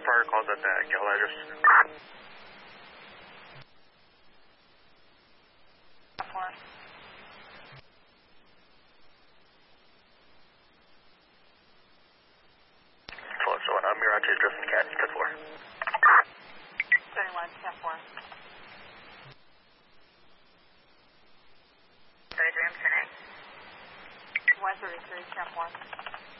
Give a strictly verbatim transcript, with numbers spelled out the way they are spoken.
prior calls at that Gal address. four. twelve oh one, uh, Mirage address and cat, ten four. thirty-one, ten four. thirty-three, I'm turning. one thirty-three, ten four.